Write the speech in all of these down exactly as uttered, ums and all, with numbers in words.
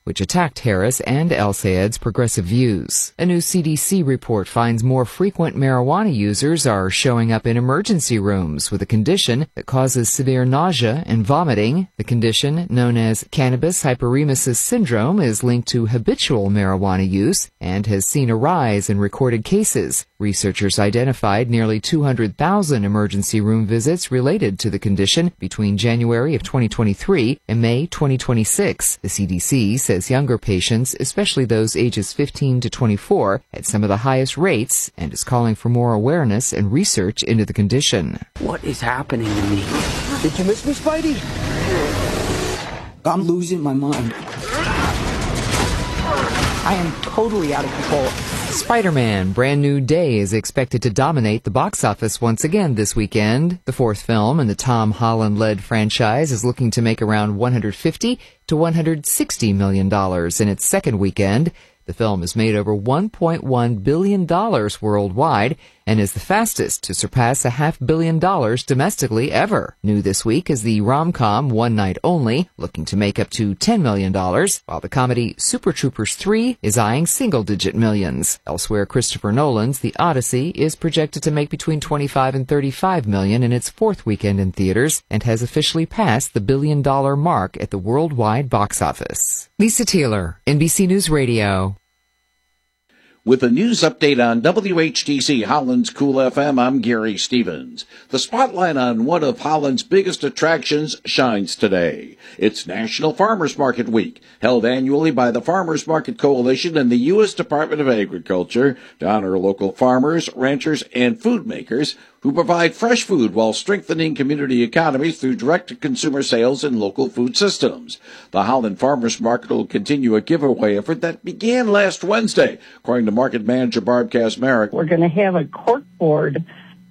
which attacked Harris and El-Sayed's progressive views. A new C D C report finds more frequent marijuana users are showing up in emergency rooms with a condition that causes severe nausea and vomiting. The condition, known as cannabis hyperemesis syndrome, is linked to habitual marijuana use and has seen a rise in recorded cases. Researchers identified nearly two hundred thousand emergency room visits related to the condition between January of twenty twenty-three and May twenty twenty-six. The C D C says younger patients, especially those ages fifteen to twenty-four, had some of the highest rates and is calling for more awareness and research into the condition. What is happening to me? Did you miss me, Spidey? I'm losing my mind. I am totally out of control. Spider-Man: Brand New Day is expected to dominate the box office once again this weekend. The fourth film in the Tom Holland-led franchise is looking to make around one hundred fifty to one hundred sixty million dollars in its second weekend. The film has made over one point one billion dollars worldwide and is the fastest to surpass a half billion dollars domestically ever. New this week is the rom-com One Night Only, looking to make up to ten million dollars, while the comedy Super Troopers three is eyeing single-digit millions. Elsewhere, Christopher Nolan's The Odyssey is projected to make between twenty-five and thirty-five million in its fourth weekend in theaters and has officially passed the billion-dollar mark at the worldwide box office. Lisa Taylor, N B C News Radio. With a news update on W H T C Holland's Cool F M, I'm Gary Stevens. The spotlight on one of Holland's biggest attractions shines today. It's National Farmers Market Week, held annually by the Farmers Market Coalition and the U S Department of Agriculture to honor local farmers, ranchers, and food makers who provide fresh food while strengthening community economies through direct-to-consumer sales and local food systems. The Holland Farmers Market will continue a giveaway effort that began last Wednesday, according to Market Manager Barb Kasmarek. We're going to have a cork board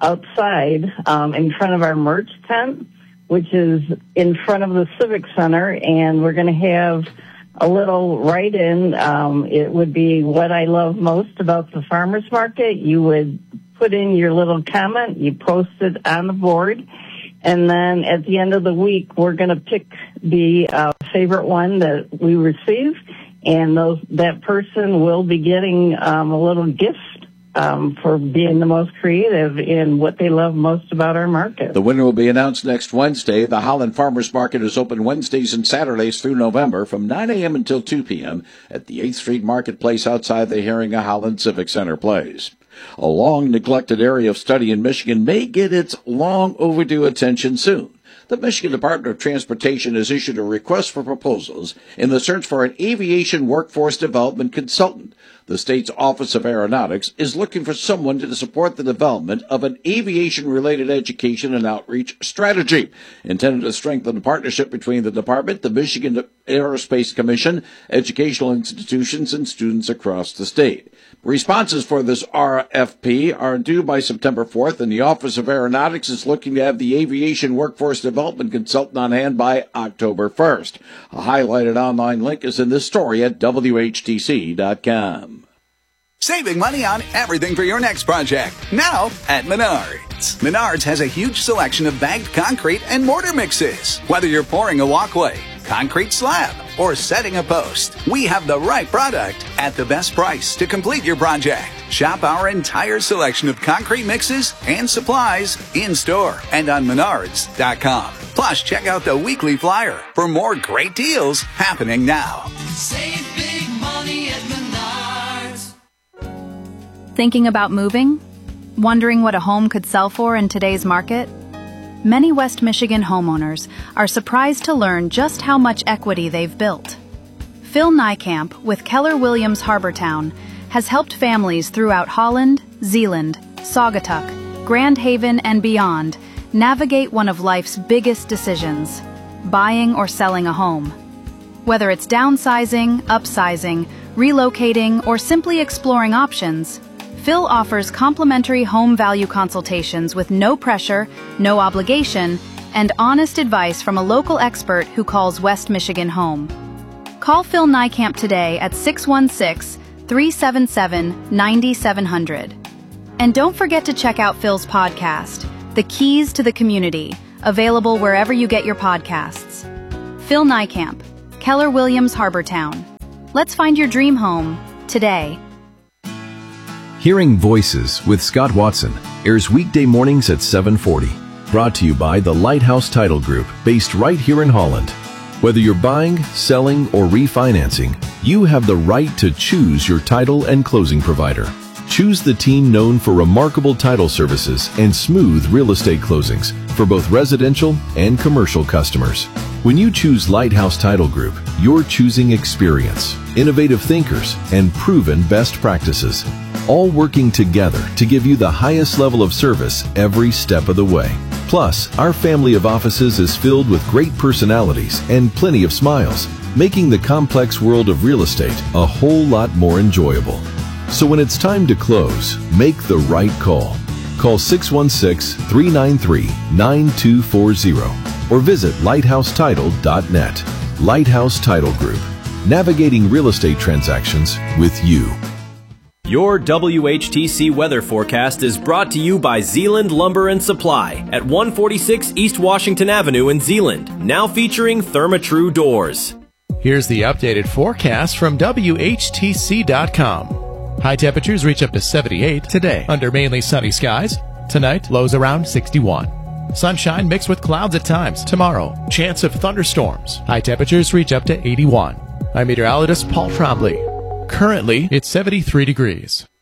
outside um, in front of our merch tent, which is in front of the Civic Center, and we're going to have a little write-in. Um, it would be what I love most about the farmers market. You would put in your little comment, you post it on the board, and then at the end of the week, we're going to pick the uh, favorite one that we receive, and those that person will be getting um, a little gift um, for being the most creative in what they love most about our market. The winner will be announced next Wednesday. The Holland Farmers Market is open Wednesdays and Saturdays through November from nine a.m. until two p.m. at the eighth Street Marketplace outside the Heringa Holland Civic Center Place. A long-neglected area of study in Michigan may get its long-overdue attention soon. The Michigan Department of Transportation has issued a request for proposals in the search for an aviation workforce development consultant. The state's Office of Aeronautics is looking for someone to support the development of an aviation-related education and outreach strategy, intended to strengthen the partnership between the department, the Michigan Aerospace Commission, educational institutions, and students across the state. Responses for this R F P are due by September fourth, and the Office of Aeronautics is looking to have the aviation workforce development consultant on hand by October first. A highlighted online link is in this story at W H T C dot com. Saving money on everything for your next project, now at Menards. Menards has a huge selection of bagged concrete and mortar mixes. Whether you're pouring a walkway, concrete slab, or setting a post, we have the right product at the best price to complete your project. Shop our entire selection of concrete mixes and supplies in-store and on menards dot com. Plus, check out the weekly flyer for more great deals happening now. Save big money at Menards. Thinking about moving? Wondering what a home could sell for in today's market? Many West Michigan homeowners are surprised to learn just how much equity they've built. Phil Niekamp with Keller Williams Harbortown has helped families throughout Holland, Zeeland, Saugatuck, Grand Haven, and beyond navigate one of life's biggest decisions, buying or selling a home. Whether it's downsizing, upsizing, relocating, or simply exploring options, Phil offers complimentary home value consultations with no pressure, no obligation, and honest advice from a local expert who calls West Michigan home. Call Phil Niekamp today at six one six, three seven seven, nine seven zero zero. And don't forget to check out Phil's podcast, The Keys to the Community, available wherever you get your podcasts. Phil Niekamp, Keller Williams Harbortown. Let's find your dream home today. Hearing Voices with Scott Watson airs weekday mornings at seven forty. Brought to you by the Lighthouse Title Group, based right here in Holland. Whether you're buying, selling, or refinancing, you have the right to choose your title and closing provider. Choose the team known for remarkable title services and smooth real estate closings for both residential and commercial customers. When you choose Lighthouse Title Group, you're choosing experience, innovative thinkers, and proven best practices, all working together to give you the highest level of service every step of the way. Plus, our family of offices is filled with great personalities and plenty of smiles, making the complex world of real estate a whole lot more enjoyable. So when it's time to close, make the right call. Call six one six, three nine three, nine two four zero or visit lighthouse title dot net. Lighthouse Title Group, navigating real estate transactions with you. Your W H T C weather forecast is brought to you by Zeeland Lumber and Supply at one forty-six East Washington Avenue in Zeeland, now featuring Therma-Tru doors. Here's the updated forecast from W H T C dot com. High temperatures reach up to seventy-eight today under mainly sunny skies. Tonight, lows around sixty-one. Sunshine mixed with clouds at times. Tomorrow, chance of thunderstorms. High temperatures reach up to eighty-one. I'm meteorologist Paul Trombley. Currently, it's seventy-three degrees.